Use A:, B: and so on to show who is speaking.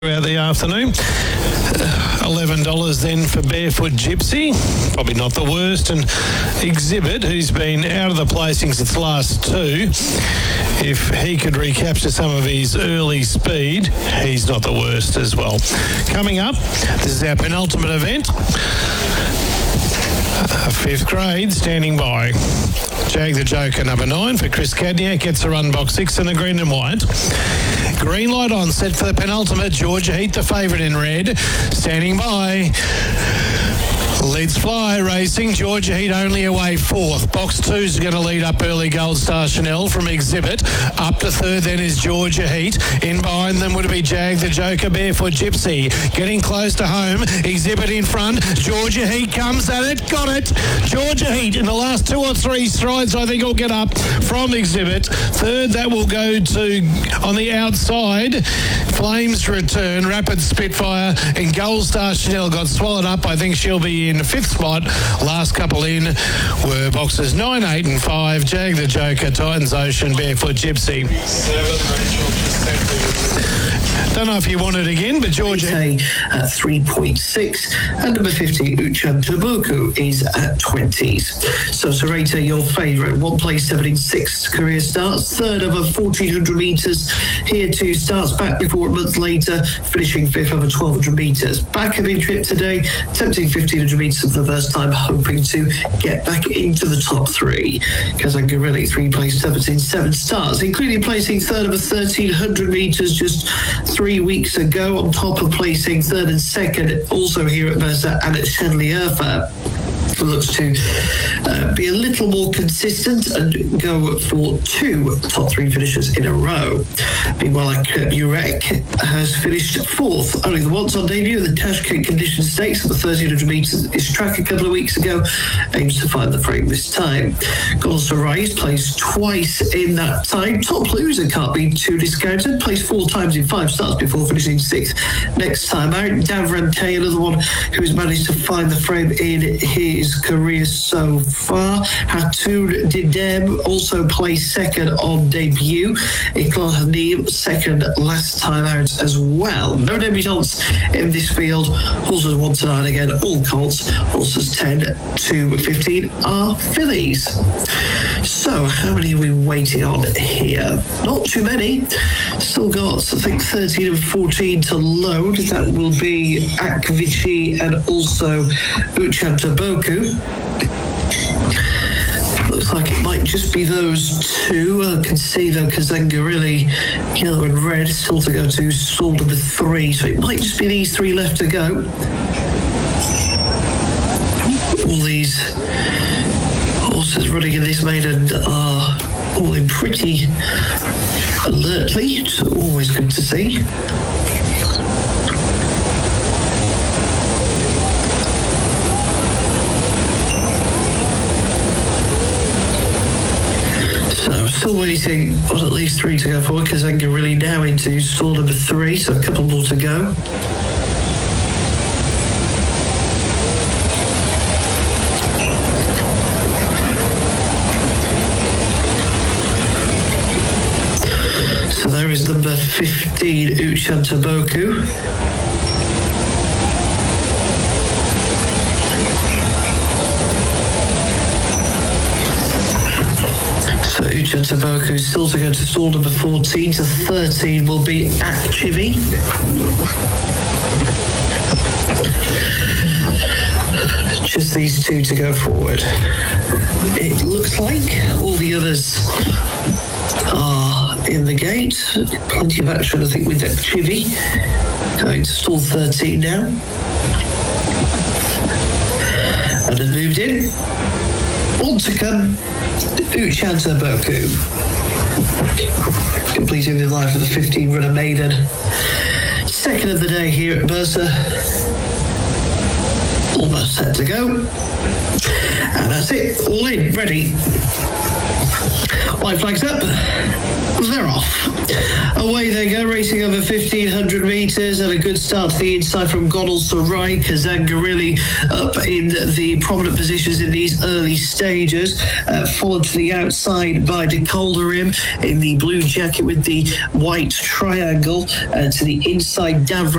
A: throughout the afternoon. $11 then for Barefoot Gypsy, probably not the worst, and Exhibit, who's been out of the placings its last two. If he could recapture some of his early speed, he's not the worst as well. Coming up, this is our penultimate event. Fifth grade, standing by. Jag the Joker, number 9 for Chris Cadniak, gets a run box 6 in the green and white. Green light on, set for the penultimate. Georgia Heat, the favourite in red. Standing by. Let's Fly racing. Georgia Heat only away fourth. Box 2's going to lead up early. Gold Star Chanel from Exhibit. Up to third then is Georgia Heat. In behind them would be Jag the Joker, Barefoot Gypsy. Getting close to home. Exhibit in front. Georgia Heat comes at it. Got it. Georgia Heat in the last 2 or 3 strides I think will get up from Exhibit. Third that will go to on the outside. Flames return. Rapid Spitfire and Gold Star Chanel got swallowed up. I think she'll be in 5th spot. Last couple in were boxes 9, 8 and 5. Jag the Joker, Titans Ocean, Barefoot Gypsy. Don't know if you want it again, but Georgia
B: at 3.6 and number 50 Uchan Tabuku is at 20s. So Sereta, your favourite, 1 place 7 in 6 career starts, third over 1400 metres. Here 2 starts back before a month later, finishing 5th over 1200 metres. Back of in trip today, attempting 1500 metres for the first time, hoping to get back into the top 3. Kazangarelli, 3 place 7 in 7 starts, including placing third over 1300 metres just 3 weeks ago, on top of placing third and second also here at Mercer and at Shenley Urfa. Looks to be a little more consistent and go for 2 top 3 finishes in a row. Meanwhile, Urek has finished 4th, only the once on debut in the Tashkent Condition Stakes at the 1300 metres. His track a couple of weeks ago aims to find the frame this time. Gonzo Rice placed twice in that time. Top loser can't be too discounted. Placed 4 times in 5 starts before finishing 6th next time out. Davram Tay, another one who's managed to find the frame in his career so far. Hatoun Didem also placed 2nd on debut. Iqbal Hanim 2nd last time out as well. No debutants in this field. Horses 1 to 9 again, all colts. Horses 10 to 15 are fillies. So how many are we waiting on here? Not too many. Still got, I think, 13 and 14 to load. That will be Akvici and also Uchan Tabuku. Looks like it might just be those 2. I can see though Kazangarelli, yellow and red, still to go to stall number 3. So it might just be these 3 left to go. All these horses running in this maiden are all in pretty alertly. It's always good to see. Still waiting on at least 3 to go forward, because Kazangarelli now into stall number 3, so a couple more to go. So there is number 15, Uchan Tabuku. Uchan Tabuku still to go to stall number 14 to 13 will be Akchivi. Just these 2 to go forward. It looks like all the others are in the gate. Plenty of action, I think, with Akchivi. Going to stall 13 now. And has moved in. On to come, Uchan Tabuku. Completing the life of the 15-runner maiden. 2nd of the day here at Mercer. Almost set to go. And that's it. All in. Ready. White flags up. They're off. Away they go, racing over 1,500 metres, and a good start to the inside from Gonal Sarai. Kazangarelli up in the prominent positions in these early stages, followed to the outside by De Calderim in the blue jacket with the white triangle, to the inside Davra